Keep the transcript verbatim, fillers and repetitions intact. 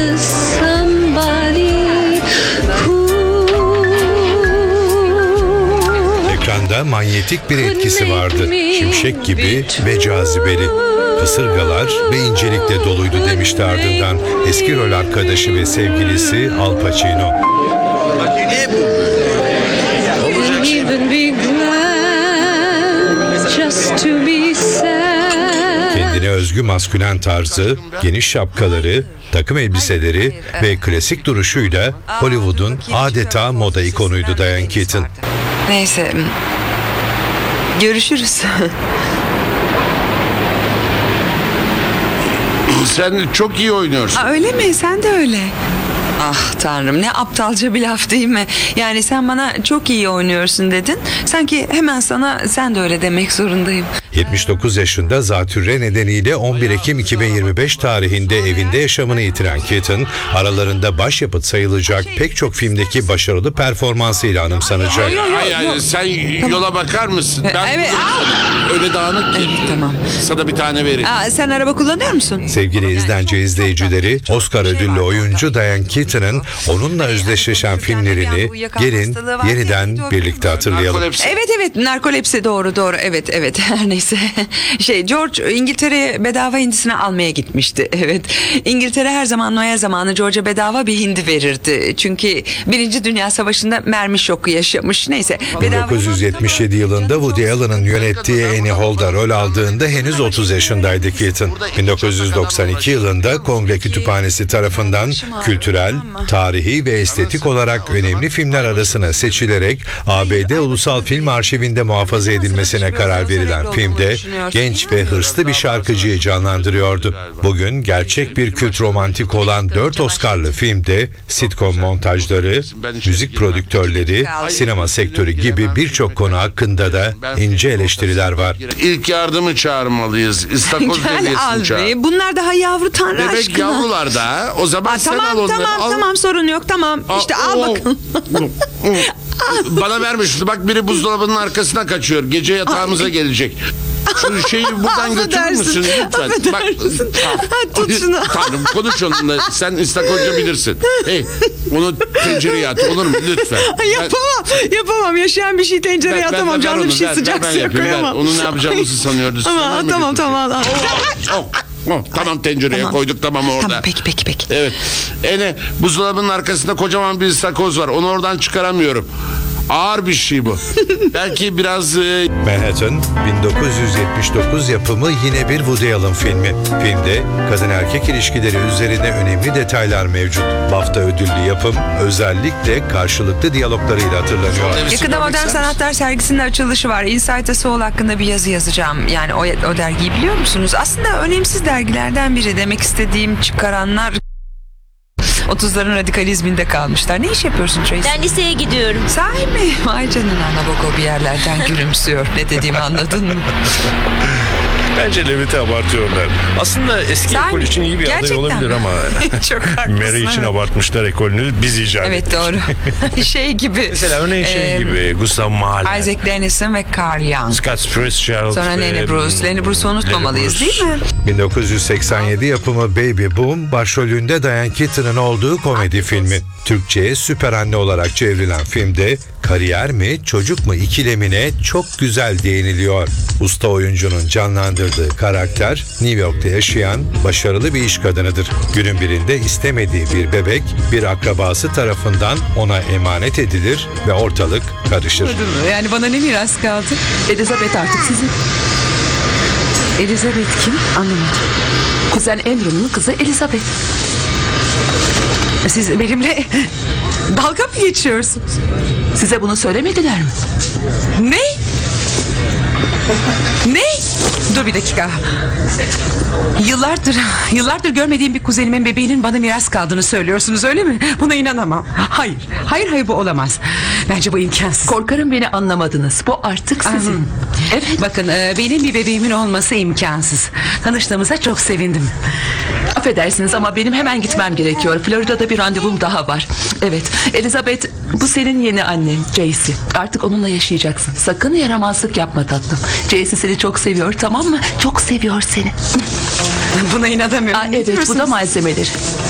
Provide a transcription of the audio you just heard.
Ekranda manyetik bir etkisi vardı. Şimşek gibi ve cazibeli. Kasırgalar ve incelikle doluydu demişti ardından eski rol arkadaşı ve sevgilisi Al Pacino. Ne bu böyle? Olacak şey. Kendine özgü maskülen tarzı, geniş şapkaları, takım elbiseleri ve klasik duruşuyla Hollywood'un adeta moda ikonuydu Diane Keaton. Neyse. Görüşürüz. Sen çok iyi oynuyorsun. Aa, öyle mi? Sen de öyle. Ah tanrım, ne aptalca bir laf değil mi? Yani sen bana çok iyi oynuyorsun dedin. Sanki hemen sana sen de öyle demek zorundayım. yetmiş dokuz yaşında zatürre nedeniyle on bir Ekim iki bin yirmi beş tarihinde evinde yaşamını yitiren Keaton, aralarında başyapıt sayılacak pek çok filmdeki başarılı performansıyla anımsanacak. Hayır hayır, sen yola bakar mısın? Ben Evet. öyle dağınık ki. Evet, tamam. Sana bir tane vereyim. Aa, sen araba kullanıyor musun? Sevgili izlenci izleyicileri, Oscar ödüllü oyuncu Diane Keaton'ın onunla özdeşleşen filmlerini gelin yeniden birlikte hatırlayalım. Narkolepsi. Evet evet, narkolepsi, doğru doğru, evet evet, her neyse. Şey, George İngiltere'ye bedava hindisini almaya gitmişti, evet. İngiltere her zaman Noel zamanı George'a bedava bir hindi verirdi. Çünkü Birinci Dünya Savaşı'nda mermi şoku yaşamış, neyse. bin dokuz yüz yetmiş yedi yılında Woody Allen'ın yönettiği Annie Hall'da rol aldığında henüz otuz yaşındaydı Keaton. bin dokuz yüz doksan iki yılında Kongre Kütüphanesi tarafından kültürel, tarihi ve estetik olarak önemli filmler arasına seçilerek A B D Ulusal Film Arşivinde muhafaza edilmesine karar verilen filmde genç ve hırslı bir şarkıcıyı canlandırıyordu. Bugün gerçek bir kült romantik olan dört Oscar'lı filmde sitcom montajları, müzik prodüktörleri, sinema sektörü gibi birçok konu hakkında da ince eleştiriler var. İlk yardımı çağırmalıyız. İstakoz Gel devyesini çağır. abi, bunlar daha yavru, tanrı Bebek aşkına. yavrular da. O zaman Aa, sen tamam al onları. tamam al. tamam, sorun yok, tamam. Aa, İşte al oo. bakın. Bana verme şunu. Bak biri buzdolabının arkasına kaçıyor. Gece yatağımıza gelecek. Şu şeyi buradan götürür Affedersin, müsün lütfen? affedersin. Bak, Tut şunu. Tanrım, konuş onunla. Sen istakozca bilirsin. Hey, onu tencereye at, olur mu lütfen? Ay, yapamam yapamam, yaşayan bir şey tencereye atamam, canlı bir şey sıcak suya koyamam. Onu ne yapacağımızı sanıyordu. Ama Sen tamam mi tamam al. Oh, oh, tamam, tencereye Tamam. koyduk, tamam orada. Tamam, peki peki peki. Evet. Ene, buzdolabının arkasında kocaman bir istakoz var. Onu oradan çıkaramıyorum. Ağır bir şey bu. Belki biraz... E... Manhattan, bin dokuz yüz yetmiş dokuz yapımı yine bir Woody Allen filmi. Filmde kadın erkek ilişkileri üzerine önemli detaylar mevcut. BAFTA ödüllü yapım özellikle karşılıklı diyaloglarıyla hatırlanıyor. Yakında Modern Sanatlar sergisinin açılışı var. Inside the Soul hakkında bir yazı yazacağım. Yani o, o dergiyi biliyor musunuz? Aslında önemsiz dergilerden biri. Demek istediğim, çıkaranlar otuzların radikalizminde kalmışlar. Ne iş yapıyorsun Tracy? Ben liseye gidiyorum. Sahi mi? Vay canına, Nabokov bir yerlerden gülümsüyor. Ne dediğimi anladın mı? Bence Levit'i abartıyorlar. Aslında eski Sen- ekol için iyi bir aday Gerçekten olabilir mi? ama Çok haklısın. Mary için evet. abartmışlar ekolünü, biz icat Evet, ettik. doğru. Şey gibi. Mesela örneğin şey e, gibi Gustav Mahler, Isaac Dennison ve Carl Jung. Scott Fitzgerald Sonra ve- Lenny Bruce. Lenny Bruce'u unutmamalıyız Lenny Bruce. değil mi? bin dokuz yüz seksen yedi yapımı Baby Boom, başrolünde Diane Keaton'ın olduğu komedi filmi. Türkçe'ye Süper Anne olarak çevrilen filmde kariyer mi çocuk mu ikilemine çok güzel değiniliyor. Usta oyuncunun canlandırdığı karakter New York'ta yaşayan başarılı bir iş kadınıdır. Günün birinde istemediği bir bebek bir akrabası tarafından ona emanet edilir ve ortalık karışır. Yani bana ne miras kaldı? Elizabeth artık sizin. Elizabeth kim? Anlamadım. Kuzen Andrew'un kızı Elizabeth. Siz benimle dalga mı geçiyorsunuz? Size bunu söylemediler mi? Ne? Ne? Dur bir dakika. Yıllardır, yıllardır görmediğim bir kuzenimin bebeğinin bana miras kaldığını söylüyorsunuz, öyle mi? Buna inanamam. Hayır, hayır hayır, bu olamaz. Bence bu imkansız. Korkarım beni anlamadınız. Bu artık sizin. Evet. Bakın, e, benim bir bebeğimin olması imkansız. Tanıştığımıza çok sevindim. Affedersiniz ama benim hemen gitmem gerekiyor. Florida'da bir randevum daha var. Evet, Elizabeth, bu senin yeni annen Jayce. Artık onunla yaşayacaksın. Sakın yaramazlık yapma tatlım. Jayce seni çok seviyor, tamam mı? Çok seviyor seni. Buna inanamıyorum. Aa, evet, bu da malzemeleri.